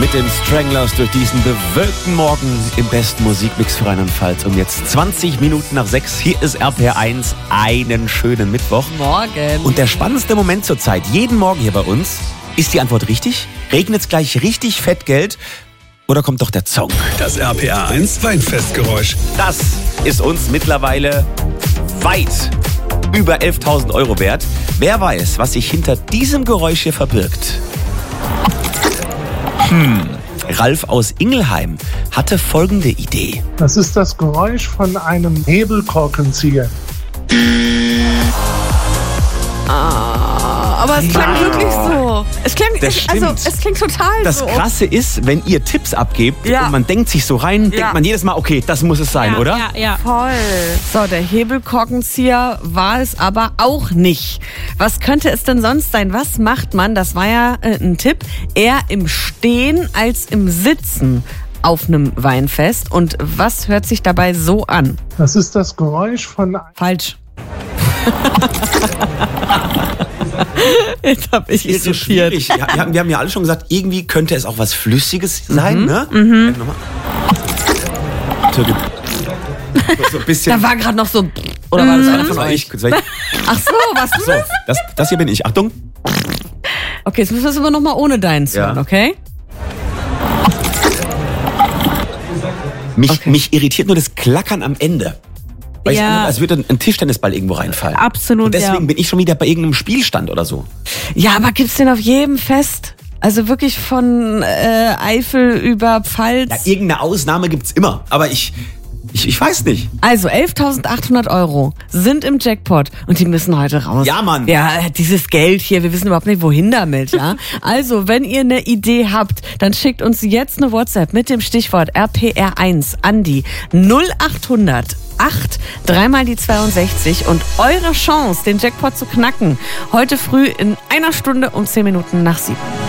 mit den Stranglers durch diesen bewölkten Morgen im besten Musikmix für Rheinland-Pfalz. Um jetzt 20 Minuten nach 6. Hier ist RPR1. Einen schönen Mittwoch. Morgen. Und der spannendste Moment zur Zeit, jeden Morgen hier bei uns, ist die Antwort richtig? Regnet es gleich richtig fett Geld? Oder kommt doch der Song? Das RPR1 Weinfestgeräusch. Das ist uns mittlerweile weit über 11.000 Euro wert. Wer weiß, was sich hinter diesem Geräusch hier verbirgt? Ralf aus Ingelheim hatte folgende Idee. Das ist das Geräusch von einem Hebelkorkenzieher. Aber es klang wirklich so. Es klang, es klingt total Das so. Krasse ist, wenn ihr Tipps abgebt Ja. und man denkt sich so rein, denkt man jedes Mal, okay, das muss es sein, oder? Ja. Voll. So, der Hebelkorkenzieher war es aber auch nicht. Was könnte es denn sonst sein? Was macht man? Das war ja ein Tipp. Eher im Stehen als im Sitzen auf einem Weinfest. Und was hört sich dabei so an? Das ist das Geräusch von... Falsch. Jetzt hab ich Ist so irritiert. schwierig. Wir haben ja alle schon gesagt, irgendwie könnte es auch was Flüssiges sein, ne? Nochmal. So ein bisschen. Da war gerade noch so... Oder war das einer von euch? Soll ich? Ach so, was ist So, das? das hier bin ich. Achtung. Okay, jetzt müssen wir es aber nochmal ohne deins hören, okay? Mich irritiert nur das Klackern am Ende. Weil Ja. als würde ein Tischtennisball irgendwo reinfallen. Absolut, Und deswegen ja. bin ich schon wieder bei irgendeinem Spielstand oder so. Ja, aber gibt's den auf jedem Fest? Also wirklich von Eifel über Pfalz? Ja, irgendeine Ausnahme gibt's immer. Aber ich weiß nicht. Also 11.800 Euro sind im Jackpot und die müssen heute raus. Ja, Mann. Ja, dieses Geld hier, wir wissen überhaupt nicht, wohin damit, ja. Also, wenn ihr eine Idee habt, dann schickt uns jetzt eine WhatsApp mit dem Stichwort RPR1 an die 0800 8 3 die 62 und eure Chance, den Jackpot zu knacken. Heute früh in 1 Stunde um 10 Minuten nach 7.